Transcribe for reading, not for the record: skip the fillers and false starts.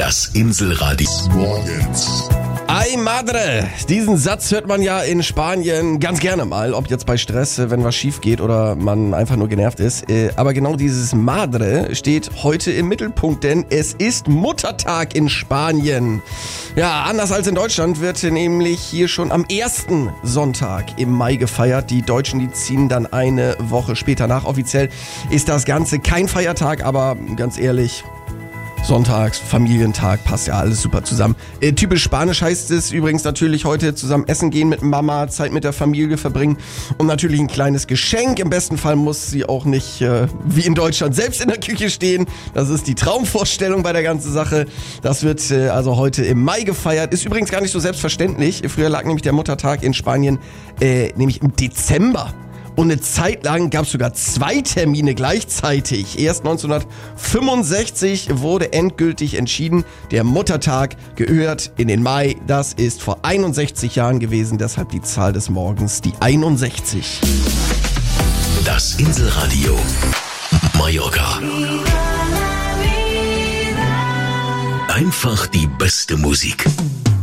Das Inselradio morgens. Ay madre, diesen Satz hört man ja in Spanien ganz gerne mal, ob jetzt bei Stress, wenn was schief geht oder man einfach nur genervt ist. Aber genau dieses Madre steht heute im Mittelpunkt, denn es ist Muttertag in Spanien. Ja, anders als in Deutschland wird nämlich hier schon am ersten Sonntag im Mai gefeiert. Die Deutschen, die ziehen dann eine Woche später nach. Offiziell ist das Ganze kein Feiertag, aber ganz ehrlich, Sonntags, Familientag, passt ja alles super zusammen. Typisch Spanisch heißt es übrigens natürlich heute zusammen essen gehen mit Mama, Zeit mit der Familie verbringen und natürlich ein kleines Geschenk. Im besten Fall muss sie auch nicht wie in Deutschland selbst in der Küche stehen. Das ist die Traumvorstellung bei der ganzen Sache. Das wird also heute im Mai gefeiert. Ist übrigens gar nicht so selbstverständlich. Früher lag nämlich der Muttertag in Spanien nämlich im Dezember. Und eine Zeit lang gab es sogar 2 Termine gleichzeitig. Erst 1965 wurde endgültig entschieden, der Muttertag gehört in den Mai. Das ist vor 61 Jahren gewesen, deshalb die Zahl des Morgens, die 61. Das Inselradio Mallorca. Einfach die beste Musik.